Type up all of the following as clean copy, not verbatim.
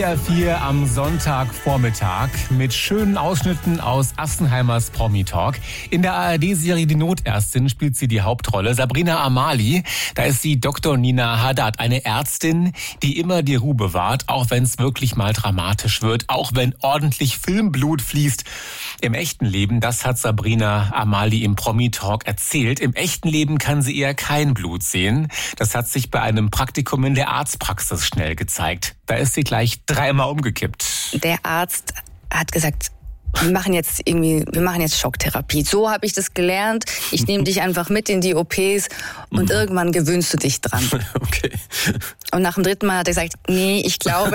4 am Sonntagvormittag mit schönen Ausschnitten aus Assenheimers Promi-Talk. In der ARD-Serie Die Notärztin spielt sie die Hauptrolle. Sabrina Amali, da ist sie Dr. Nina Haddad, eine Ärztin, die immer die Ruhe bewahrt, auch wenn es wirklich mal dramatisch wird, auch wenn ordentlich Filmblut fließt. Im echten Leben, das hat Sabrina Amali im Promi-Talk erzählt, im echten Leben kann sie eher kein Blut sehen. Das hat sich bei einem Praktikum in der Arztpraxis schnell gezeigt. Da ist sie gleich 3-mal umgekippt. Der Arzt hat gesagt, wir machen jetzt Schocktherapie. So habe ich das gelernt. Ich nehme dich einfach mit in die OPs und irgendwann gewöhnst du dich dran. Okay. Und nach dem 3. Mal hat er gesagt, nee, ich glaube,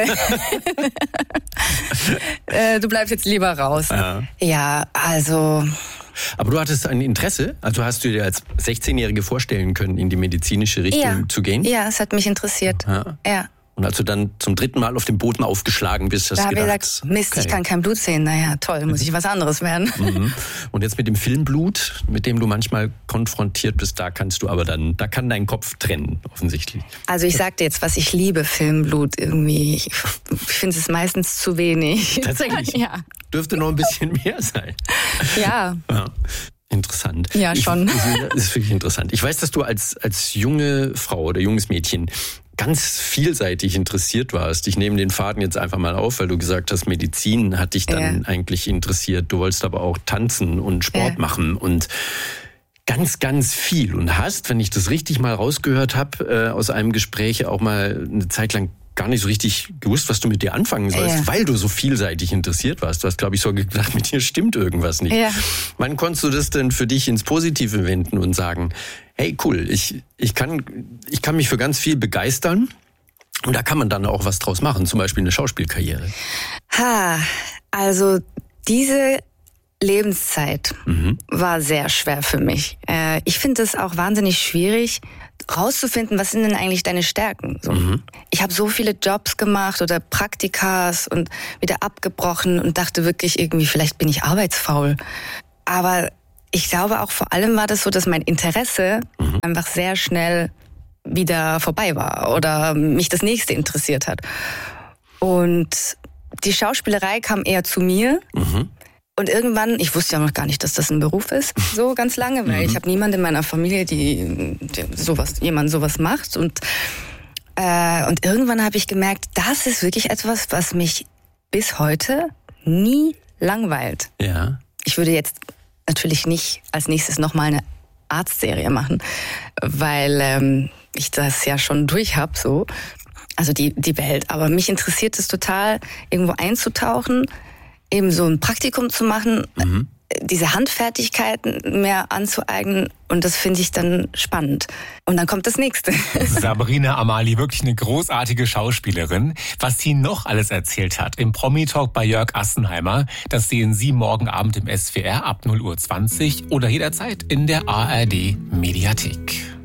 du bleibst jetzt lieber raus. Ja, also... Aber du hattest ein Interesse? Also hast du dir als 16-Jährige vorstellen können, in die medizinische Richtung zu gehen? Ja, es hat mich interessiert. Ja. Und als du dann zum 3. Mal auf dem Boden aufgeschlagen bist, hast du gedacht... Da habe ich gesagt, Mist, ich kann kein Blut sehen. Naja, toll, muss ich was anderes werden. Und jetzt mit dem Filmblut, mit dem du manchmal konfrontiert bist, da kann dein Kopf trennen, offensichtlich. Also ich sagte jetzt, was ich liebe, Filmblut irgendwie. Ich finde es meistens zu wenig. Tatsächlich? Ja. Dürfte noch ein bisschen mehr sein. Ja. Interessant. Ja, schon. Das ist wirklich interessant. Ich weiß, dass du als junge Frau oder junges Mädchen ganz vielseitig interessiert warst. Ich nehme den Faden jetzt einfach mal auf, weil du gesagt hast, Medizin hat dich dann eigentlich interessiert. Du wolltest aber auch tanzen und Sport machen und ganz, ganz viel. Und hast, wenn ich das richtig mal rausgehört habe, aus einem Gespräch auch mal eine Zeit lang gar nicht so richtig gewusst, was du mit dir anfangen sollst, weil du so vielseitig interessiert warst. Du hast, glaube ich, so gedacht, mit dir stimmt irgendwas nicht. Ja. Wann konntest du das denn für dich ins Positive wenden und sagen, hey, cool, ich kann mich für ganz viel begeistern und da kann man dann auch was draus machen, zum Beispiel eine Schauspielkarriere? Also diese Lebenszeit war sehr schwer für mich. Ich finde es auch wahnsinnig schwierig, rauszufinden, was sind denn eigentlich deine Stärken. So. Ich habe so viele Jobs gemacht oder Praktikas und wieder abgebrochen und dachte wirklich irgendwie, vielleicht bin ich arbeitsfaul. Aber ich glaube auch vor allem war das so, dass mein Interesse einfach sehr schnell wieder vorbei war oder mich das Nächste interessiert hat. Und die Schauspielerei kam eher zu mir. Und irgendwann, ich wusste ja noch gar nicht, dass das ein Beruf ist, so ganz lange, weil ich habe niemanden in meiner Familie, die sowas macht. Und irgendwann habe ich gemerkt, das ist wirklich etwas, was mich bis heute nie langweilt. Ja. Ich würde jetzt natürlich nicht als nächstes nochmal eine Arztserie machen, weil ich das ja schon durch habe, so. Also die Welt. Aber mich interessiert es total, irgendwo einzutauchen, eben so ein Praktikum zu machen, diese Handfertigkeiten mehr anzueignen und das finde ich dann spannend. Und dann kommt das Nächste. Sabrina Amali, wirklich eine großartige Schauspielerin. Was sie noch alles erzählt hat im Promi-Talk bei Jörg Assenheimer, das sehen Sie morgen Abend im SWR ab 0:20 Uhr oder jederzeit in der ARD-Mediathek.